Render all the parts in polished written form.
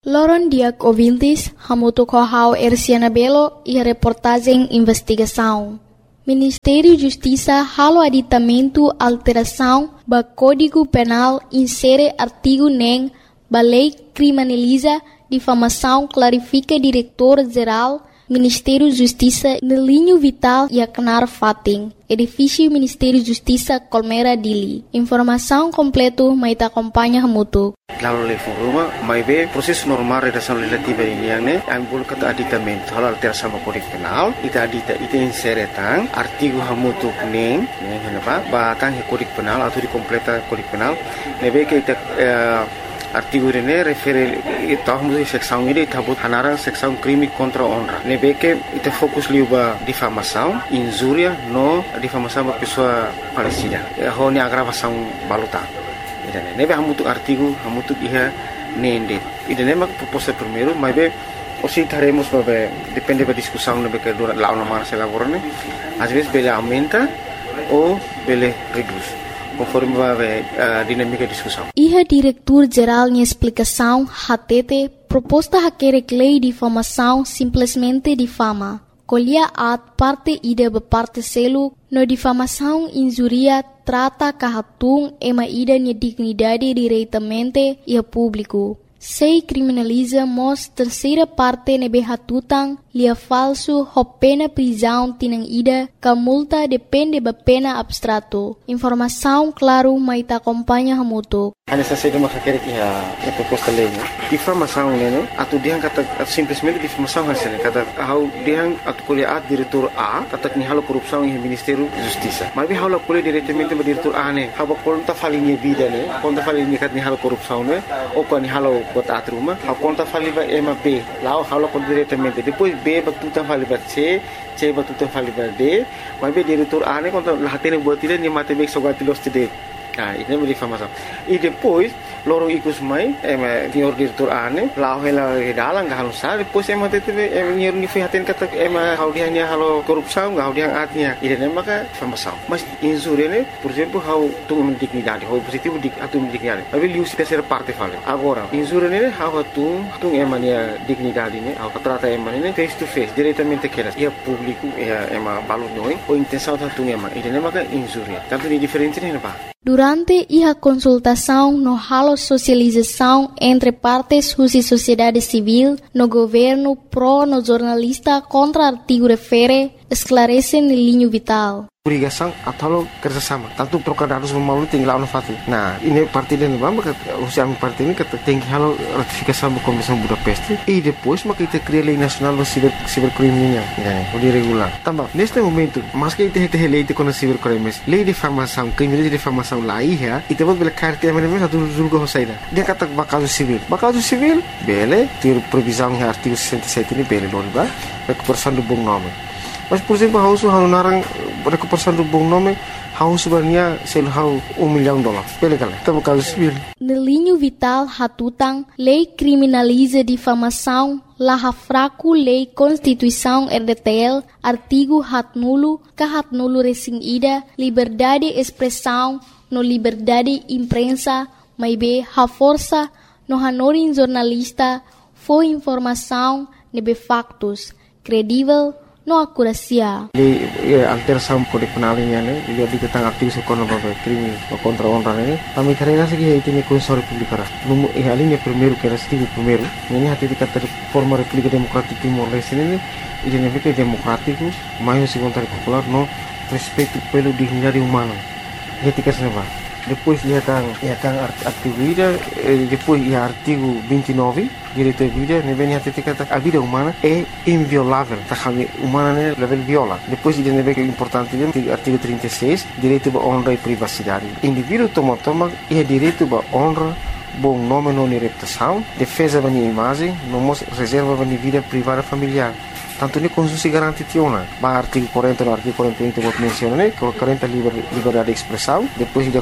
Loron Diak ouvintes, hamuto kohau Erciana Belo e a reportagem investigação. Ministério da Justiça halo aditamento alteração ba Código Penal insere artigo nem ba lei criminaliza difamação clarifica diretor-geral Ministério da Justiça no linho vital e acnar fating. Edifício Ministério da Justiça Colmera Dili. Informação completo maita acompanha hamuto. Lalu level rumah, mai be proses normal redação legislativa ini yang ne, ambul kata aditamento halal terasa Código Penal, ita inseretang artigo hamutu neng, kenapa? Batang Código Penal atau dikompleta Código Penal, nebe ke ita artigo ini refere tahu mesti seksão ini tabut hanarang seksão crime contra honra. Nebe ke ita fokus liuba difamação, injúria, no difamação ba pessoa falecida. Ho ni agravação baluta. Nebe hamutuk artigo hamutuk iha nende. Ida nema proposta primeiro, mas be osi taremos babe depende da discussão nebe que dura lá uma se lavorane. Às vezes bele aumenta ou bele reduz, conforme babe dinâmica de discussão. Iha diretor-geral de explicação HTT proposta haquere lei de difamação simplesmente difama. Colhia at parte ida parte selo no difamação injuria trata kahatung ema ida ni dignidade diretamente e a público. Sei criminaliza mos terceira parte nebe hatutang lia falso ho pena prisão tinang ida ka multa depende ba pena abstrato. Informação claro maita acompanha hamuto. Hanya saja makakere a proposta lei, né? Difamação, né? Atu diang kata simplesmente difamação hasilnya kata hau diang atu kuliah diretor A kata ni halo korupção em Ministério da Justiça. Mas hau la kuliah diretamente ba diretor A né? Hau konta falinha vida né? Konta falinha kat ni halo korupção né? Ou kan ni halo kota atruma, hau konta faliva ema B. Lá hau la kon diretamente. Depois B ba tuta faliva C ba tuta faliva D. Mas be diretor A né konta lahatene buat dia ni matemek sogatilos tide. Nah, ini menjadi difamação. E depois, lorong ikut mai, senhor diretor ane, lau hela dalang gak halus sah. Depois tete, senhor nifihatin kata, hau dia hanya halo korupção, hau dia artinya. Ini maka difamação. Mas insur ini, por exemplo, hau tu dignidade, hau positivo atu dignidade. Tapi lius terceira parte fala. Agora, insur ini hau tu emania dignidade ini, hau trata ini face to face, diretamente keras. Ia público, ia balu noi, ou intenção tu ema. Ini maka insur. Tanto di diferente ini apa? Durante a consultação no halo socialização entre partes e sociedade civil, no governo pro no jornalista contra artigo refere, esclarece no linho vital. Obrigação atau kerjasama. Tanto trocar dados melalui tinggal fatu. Nah, ini parti dan maka usia parti ini kata tinggi halo ratifikasi sama Komisi Budapest. E depois maka kita cria lei nacional do cibercriminal, o regular. Também neste momento, mas que kita lei de contra cibercrimes, lei de difamação, crime de difamação lá ia, e temos bela carta mesmo satu julga hosaida. Dia kata bakal civil. Bakal civil, bele, ter previsão em artigo 67 ini bele loriba, recuperação do bom nome. Mas, por exemplo, hau narang recuperação do bom nome, hau sebenarnya sel hau $1 milhão. Bele kala, tamo caso civil. No linho vital hatutang, lei criminaliza difamação, laha fraco lei Constituição RDTL, artigo hat nulo resing ida, liberdade expressão, no liberdade imprensa, maibe ha força, no hanorin jornalista, foi informação, nebe factos, credível, no akurasia. Di alteração Código Penal ini ne, dia tentang aktivis ekonomi crime contra honra ne. Kami karena segi itu ni Constituição Republicana. Numu alinha primeiro que era artigo primeiro. Ini hati dikata forma República Democrática Timor-Leste ini identifica democrático, mais segundo popular no respeito pelo dignidade humana. Etika seneva. Depois ia kan artigo ida, depois ia artigo 29, direito à vida, ne vem até kata a vida humana é inviolável, tá kami humana ne level viola. Depois ida ne vem importante dia artigo 36, direito à honra e privacidade. Indivíduo toma é direito à honra, bom nome não reputação, defesa da imagem, não reserva da vida privada familiar. Tanto ni konstitusi garanti tiona. Ba artigo 40 no artigo 41 vou mencionar, né? 40 liberdade de expressão, depois de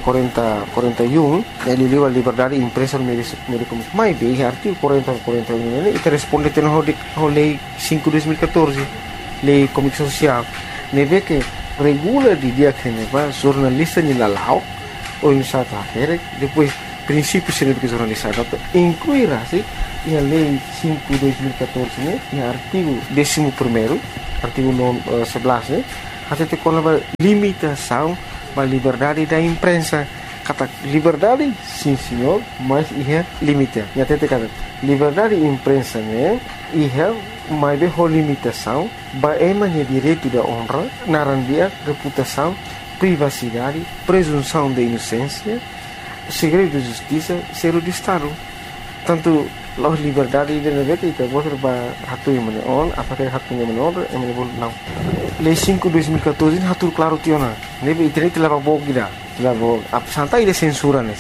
41 ele liba liberdade de imprensa no meio comunicação. Mas bem, artigo 40 41 né? E responde tendo a lei 5/2014, lei comunicação social. Neve que regula de dia que neva jornalista ni lalau ou em South Africa, depois princípios científicos jornalizados, incluirá-se a Lei 5/2014, né, e artigo 11º, artigo 11, até com a limitação da liberdade da imprensa. Kata liberdade, sim senhor, mas é limite. E até kata liberdade da imprensa, né, mas é limitação, é direito da honra, narandia, reputação, privacidade, presunção de inocência, segredo de justiça, segredo de Estado. Tanto a liberdade de negócio itu boleh hatu yang mana on, apakah hatunya menor, yang mana boleh não. Lei 5/2014 hatu claro tiona. Nebe internet telah bawa kita, telah bawa. Santai de censura ne,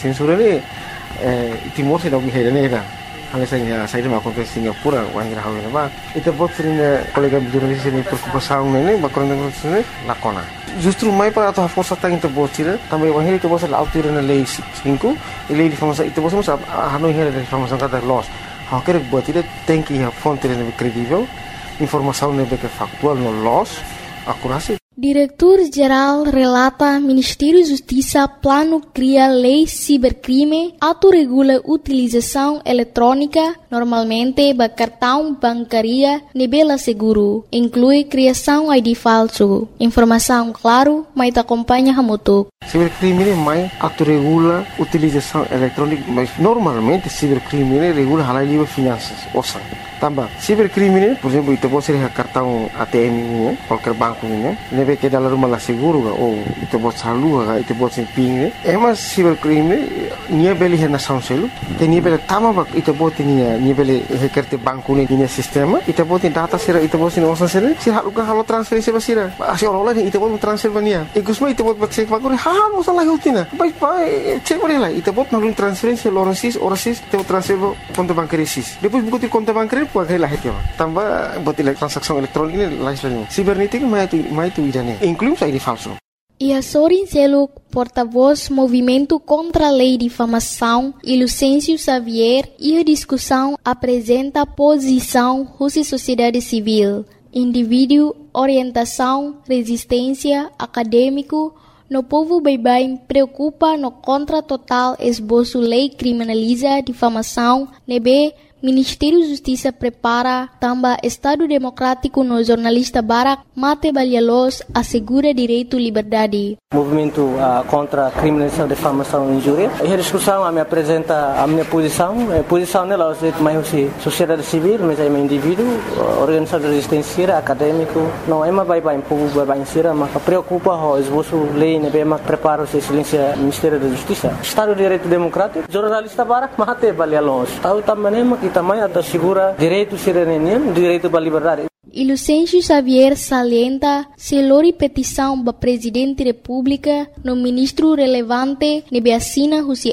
Timor se dah gihai ne dah. Hanya saya dah makan ke Singapura, orang yang hawi nama. Itu buat sering kolega jurnalis ini preocupação ne, bakoran dengan sini lakona. Justru mai para atau força tang itu buat sih, tambah orang itu buat selalu autir na lei 5, lei difamação itu buat semua hanoi hera difamação kata loss. Hal kira buat itu tem que a fonte yang kredibel, informação yang factual no loss, akurasi. Diretor-Geral relata Ministério da Justiça plano cria lei cibercrime, autorregula utilização eletrônica, normalmente de cartão bancária, nível seguro, inclui criação ID falso. Informação claro, mas te acompanha Hamutuk. Cibercrime mais autorregula utilização eletrônica, mas normalmente cibercrime regula hal livre finanças, ouça. Tambah, cibercrime, por exemplo, itu pode ser cartão ATM ini, qualquer banco ini, nebe que dalam rumah lah seguro ga, ou itu pode salua ga, itu pode ser ping, mas cibercrime, nia beli hena sound selu, te nia beli tama bak, itu pode nia beli hekerte banco ini nia sistema, itu pode data sira, itu pode nia osan sira, sira halukan halo transferensi basira, asyik orang lain itu pode transfer bania, ikusma itu pode cek banco, halo salah hutina, baik cek boleh lah, itu pode nalun transferensi orasis, itu transfer konto bancaris, depois buku ti konto bancaris puede la gestión. Tambah buat transaksi elektronik ini lain. Sibernetik mai itu idane. Incluye ID falso. E Sorin Seluk, porta-voz Movimento contra a Lei de Difamação, e Lucêncio Xavier, e a discussão apresenta posição Rússia Sociedade Civil, indivíduo, orientação, resistência, acadêmico, no povo bem preocupa no contra total esboço lei criminaliza difamação, nebe Ministério da Justiça prepara também Estado Democrático no jornalista Barak Mate Balialos assegura direito à liberdade. Movimento contra a criminalização, difamação e injúria. E a discussão me apresenta a minha posição. A posição dela é mais sociedade civil, mas é um indivíduo, organização de resistência, acadêmico. Não é mais bem povo bem sira, mas preocupa o esboço lei, né, mas prepara o silêncio Ministério da Justiça. Estado de Direito Democrático, jornalista Barak Mate Balialos. Estado também também assegura direito cidadania, direito à liberdade. E Lucêncio Xavier salienta se lori petição do Presidente da República no ministro relevante nebe assina Rússia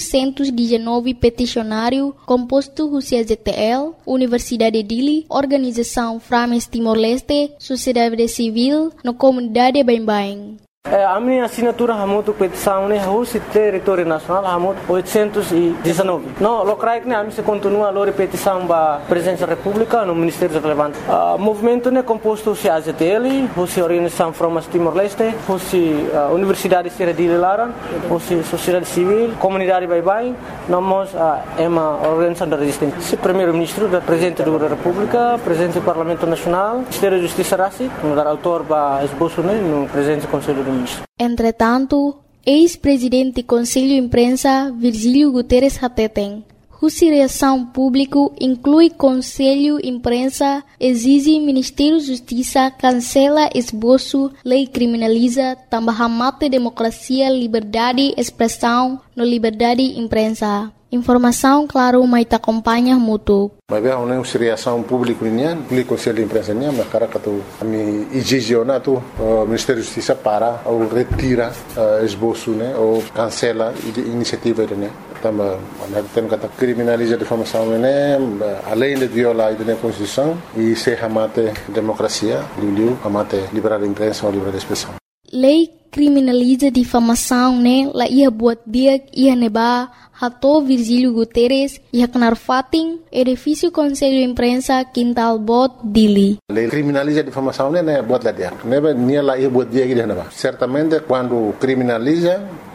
819 peticionário composto Rússia ZTL, Universidade Dili, Organização Frames Timor-Leste, Sociedade Civil, no Comunidade Bain-Bain. A minha assinatura hamutu petição né Rússia território nacional hamutu 819. No locais né a minha continua a lori petição ba presença da República no Ministério relevante. Movimento né composto se AZTL, Rússia Organização Frames Timor-Leste, Rússia Universidade Sierra de Laran, Rússia Sociedade Civil, Comunidade Bain-Bain, nós é uma organização da resistência. Primeiro-Ministro da Presidente da República, Presidente do Parlamento Nacional, Ministério da Justiça Rassi, no dar autor ba esboço né no Presidente do Conselho do Ministro. Entretanto, ex-presidente do Conselho de Imprensa, Virgílio Guterres Hateten, Rússia Reação Público inclui Conselho de Imprensa, exige Ministério da Justiça, cancela esboço, lei criminaliza, também mata democracia, liberdade, expressão, no liberdade de imprensa. Informação, claro, mas te acompanha muito. Mas bem, a reação pública o Conselho de Imprensa mas cara que tu me exigiciona tu Ministério da Justiça para ou retira esboço né ou cancela iniciativa né também tem que criminaliza a difamação né além de violar a Constituição e se amate democracia amate liberdade de imprensa ou liberdade de expressão. Lei criminaliza difamação né la ia buat dia ia neba Hato Virgílio Guterres e Haknar Fatin, edifício Conselho de Imprensa, Quintal Bot, Dili. A lei criminaliza a difamação, né? Buat lá dia. Neba nia lá ia buat dia que certamente quando criminaliza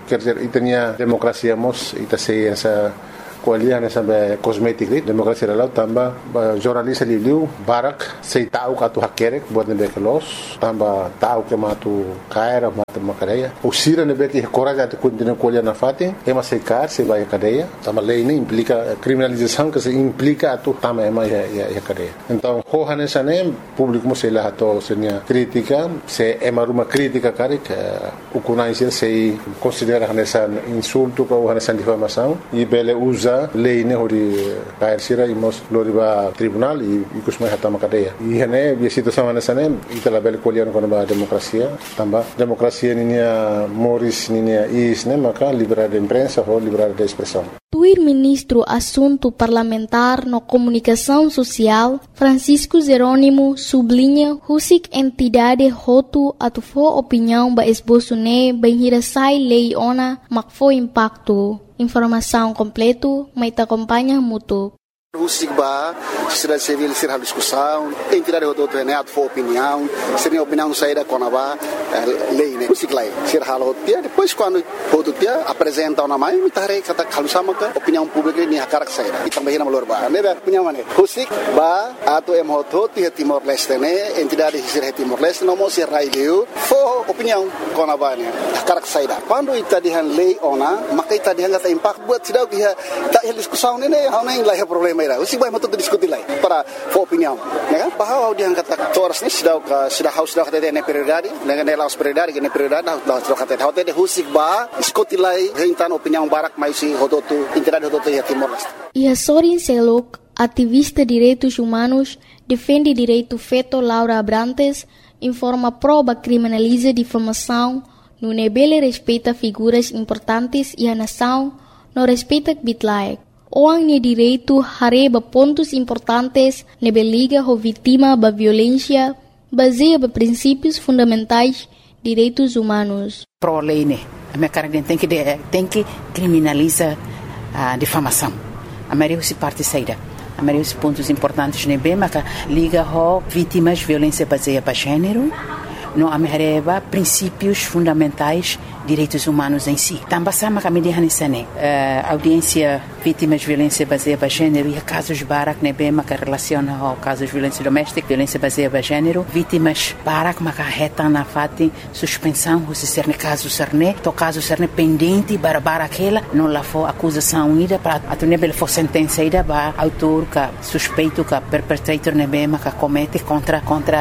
quer dizer, e tinha democracia mos, e sei essa kualiah nessa cosmética democracia lá também jornalista livro barak sei tahu katu hakerek buat nebe kelos tambah tahu que matu caira matu macareia o sira nebe que coragem de continuar kualiah na fatin é mas sei car sei vai cadeia também lei nem implica criminalização que se implica tu também é mais cadeia então hoha nessa nem público mo sei lá to senia crítica se é uma crítica cara que o conhecer sei considera nessa insulto ou nessa difamação e bele usa lei ne hori cair sira imos loriba tribunal e kusmai hatama cadeia e hene a situação nessa nem itala bele kualiah com a democracia também democracia ninia moris ninia is ne maka liberdade de imprensa ou liberdade de expressão. Tuir ministro Assunto Parlamentar no Comunicação Social, Francisco Jerônimo, sublinha husik entidade hotu atufo opinião ba esboço ne bem hirasai lei ona makfo impacto. Informação completo, mas acompanha mútuo. Husigba, sociedade civil ser a discussão, entidade do treinado for opinião, seria opinião saída com a lei, né? Husiglai, ser halo dia, depois quando o dia apresenta uma mãe, me tarei kata kalau sama ke opinião pública ni hakarak saída. E também na melhor ba, né? Opinião mana? Husigba atau MHO ti Timor Leste né, entidade ser Timor Leste não mostra raileu, for opinião com a ba né, hakarak saída. Quando ita dihan lei ona, maka ita dihan kata impact buat sidau dia tak diskusão né, hau nem lah problema. Usi vai muito discutir lá para opinião, né? Bahwa dia kata toras ni sudah kata dia prioridade, dengan laos prioridade, dengan prioridade dah kata dia husik ba diskutir lá hentan opinião barak mais si hototu entidade hototu ya Timor Leste. E a Sorin Selok, ativista de direitos humanos, defende direito feto Laura Abrantes, informa prova criminaliza difamação, no nebele respeita figuras importantes e a nação não respeita bitlaek. Orang ni direito hareba pontos importantes nebe liga ho vítima ba violência baseia ba princípios fundamentais direitos humanos. Pro lei né, a minha cara tem que criminalizar a difamação. A maioria se parte saída. A maioria dos pontos importantes nebe maka liga ho vítimas violência baseia ba gênero. No amereba princípios fundamentais direitos humanos em si. Também sama kami dihanisane audiência vítimas de violência baseada em gênero e casos barak nebe maka relaciona ao casos de violência doméstica, violência baseada em gênero, vítimas barak maka reta na fati suspensão se ser ne caso serne, to caso serne pendente bara aquela não lá for acusação ida para atunebel for sentença ida ba autor ka suspeito ka perpetrator nebe maka comete contra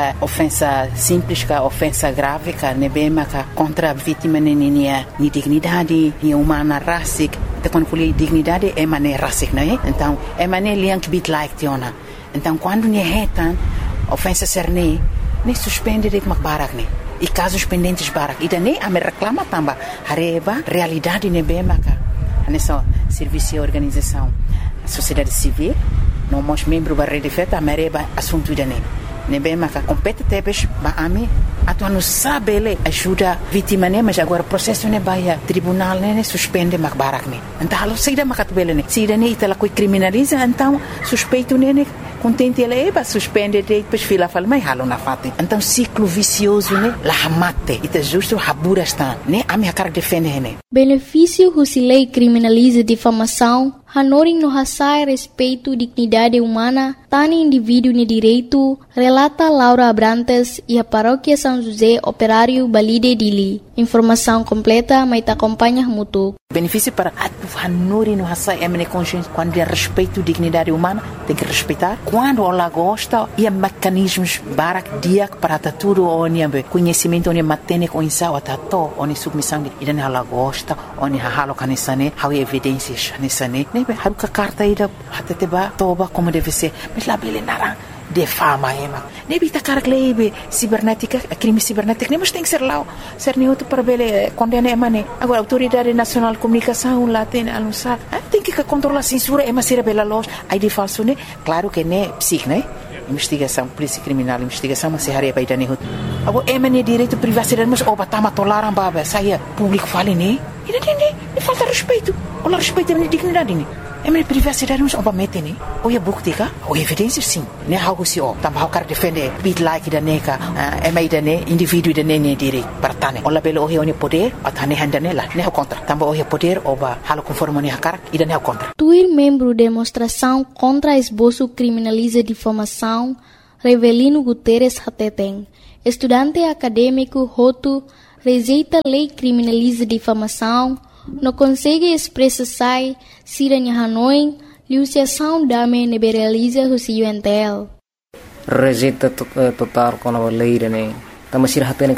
ofensa simples ka ofensa grave ka nebe maka contra vítima ni dignidade, ni humana racic, então quando falei dignidade é mané racic, não é? Então é mané liank bit like tiona. Então quando ni retan ofensa serne, nem suspende de barak ne. E casos pendentes barak. E daí a me reclama também hareba realidade nebe maka. Nessa serviço e organização, a sociedade civil, não mos membro da rede feta, a mereba assunto daí. Nebe maka compete tebes ba ami atu anu sabele ajuda vítima ne mas agora processo ne baia tribunal ne suspende mak barak ne então halo saída makat bele ne saída ne itala coi criminaliza então suspeito ne contente ele ba suspende depois fila fala mai halo na fati então ciclo vicioso ne la mate ita justo habura está ne ami akar defende ne benefício husilei criminaliza difamação Hanoring no hasai respeito dignidade humana, tani indivíduo ni direito, relata Laura Abrantes e a paróquia São José Operário Balide Dili. Informação completa, mas acompanha mútuo. Benefício para Hanoring no hasai emene consciência quando é respeito dignidade humana, tem que respeitar. Quando ela gosta, e mecanismos barak diak para tudo onde conhecimento onde matene com insau atato onde submissão e dan ela gosta onde halo kanisane, há evidências nisane. Haruka carta ida hateteba toba como deve ser mas lá bele nara de fama ema nebi ta carglebe cibernética crime cibernético nem mas tem que ser lá ser neutro para bele condena emane agora autoridade nacional de comunicação lá tem anunciar tem que controlar a censura ema ser bela loja aí de falso né claro que né psic né investigação polícia criminal investigação mas se haria baida ne agora emane direito privacidade mas oba tama toleram baba saia público fale né e não falta respeito. Olha respeito a minha dignidade. minha privacidade não obviamente né ou é bukti ka ou evidência sim né algo se o também quer defender bit like da neca é mais da né indivíduo da né direito para tane ou labelo o é poder a tane handa nela né contra também o é poder ou ba halo conforme né cara e da né contra Tuir membro demonstração contra esboço criminaliza difamação Revelino Guterres Hateteng estudante acadêmico Hotu rejeita lei criminaliza difamação não consegue expressar siranya Hanoi liusiação dame liberaliza o UNTL rejeita total com a lei né estamos sir hatene